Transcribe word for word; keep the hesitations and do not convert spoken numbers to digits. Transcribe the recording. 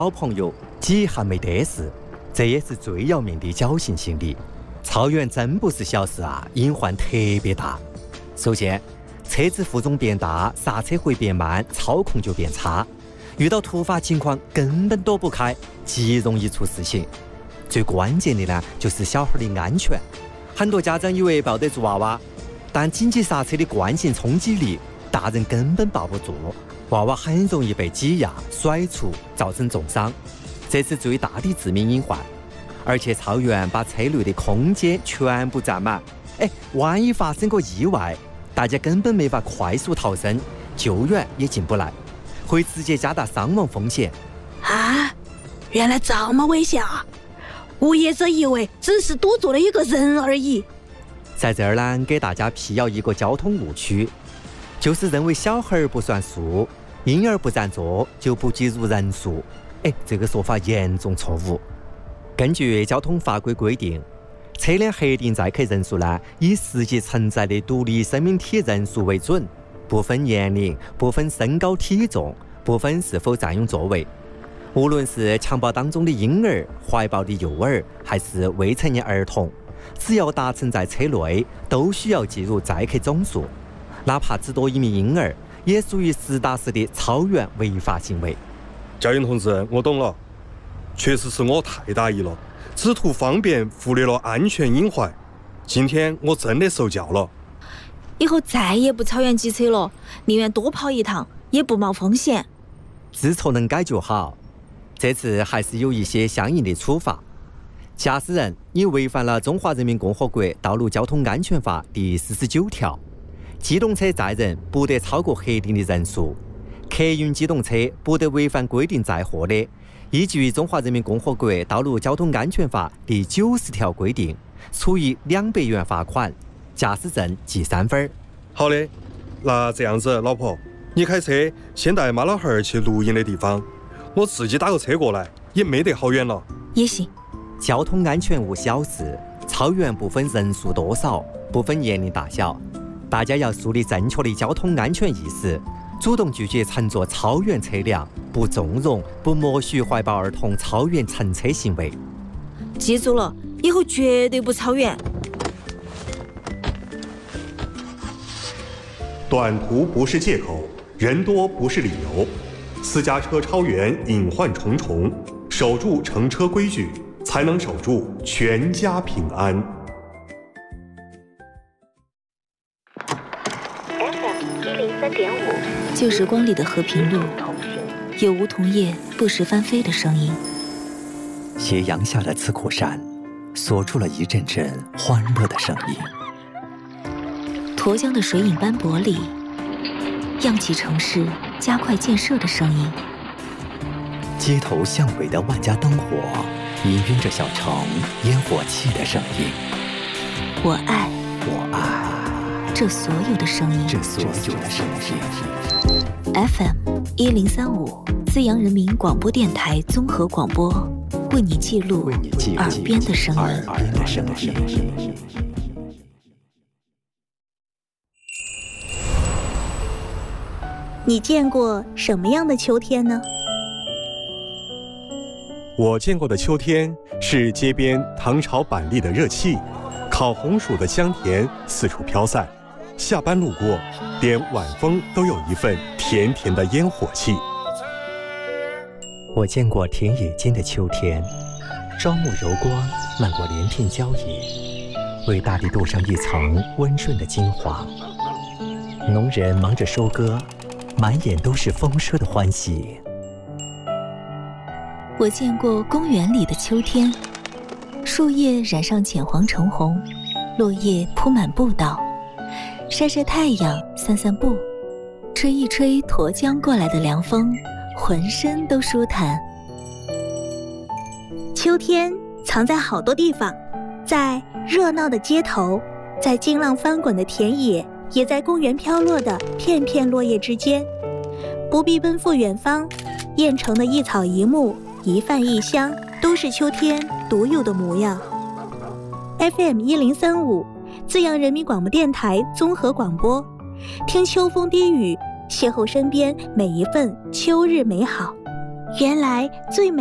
好朋友几还没得事，这也是最要命的侥幸心理。超员真不是小事啊，隐患特别大。首先，车子负重变大，刹车会变慢，操控就变差。遇到突发情况根本躲不开，极容易出事情。最关键的呢，就是小孩的安全。很多家长以为抱得住娃娃，但紧急刹车的惯性冲击力，大人根本抱不住，娃娃很容易被挤压、甩出，造成重伤，这是最大的致命隐患。而且超员把车内的空间全部占满，哎，万一发生个意外，大家根本没法快速逃生，救援也进不来，会直接加大伤亡风险。 啊，原来这么危险啊！无业者以为只是堵住了一个人而已。 在这儿呢，给大家辟谣一个交通误区，就是认为小孩不算数，婴儿不占座就不计入人数。哎，这个说法严重错误。根据交通法规规定，车辆核定载客人数呢，以实际承载的独立生命体人数为准，不分年龄，不分身高体重，不分是否占用座位。无论是襁褓当中的婴儿、怀抱的幼儿，还是未成年儿童，只要搭乘在车内，都需要计入载客总数，哪怕只多一名婴儿，也属于实打实的超员违法行为。 交警同志，我懂了，确实是我太大意了，只图方便忽略了安全隐患。今天我真的受教了， 以后再也不超员机车了，宁愿多跑一趟，也不冒风险。 知错能改就好。这次还是有一些相应的处罚。驾驶人，你违反了《中华人民共和国道路交通安全法》第四十九条，机动车载人不得超过核定的人数，客运机动车不得违反规定载货的，依据《中华人民共和国道路交通安全法》第九十条规定，处以两百元罚款，驾驶证记三分。 好的，那这样子，老婆，你开车先带妈老汉儿去录音的地方，我自己打个车过来，也没得好远了。 也行。 交通安全无小事，超员不分人数多少，不分年龄大小，大家要树立正确的交通安全意识，主动拒绝乘坐超员车辆，不纵容、不默许怀抱儿童超员乘车行为。 记住了，以后绝对不超员。 短途不是借口，人多不是理由。私家车超员隐患重重，守住乘车规矩，才能守住全家平安。 F M 一零三点五， 旧时光里的和平路，有梧桐叶不时翻飞的声音。 斜阳下的刺口山，锁住了一阵阵欢乐的声音。 沱江的水影斑驳里，漾起城市加快建设的声音。 街头巷尾的万家灯火，氤氲着小城烟火气的声音。 我爱， 我爱这所有的声音， 这所有的声音。 F M 一零三五，资阳人民广播电台综合广播，为你记录耳边的声音。 耳边的声音。 你见过什么样的秋天呢？ 我见过的秋天是街边糖炒板栗的热气，烤红薯的香甜四处飘散，下班路过，连晚风都有一份甜甜的烟火气。 我见过田野间的秋天，朝暮柔光漫过连片郊野，为大地镀上一层温润的金黄。农人忙着收割，满眼都是丰收的欢喜。 我见过公园里的秋天，树叶染上浅黄橙红，落叶铺满步道，晒晒太阳，散散步，吹一吹沱江过来的凉风，浑身都舒坦。 秋天藏在好多地方，在热闹的街头，在惊浪翻滚的田野，也在公园飘落的片片落叶之间。不必奔赴远方，燕城的一草一木，一饭一香，都是秋天独有的模样。F M 一零三五，资阳人民广播电台综合广播，听秋风低语，邂逅身边每一份秋日美好。 原来最美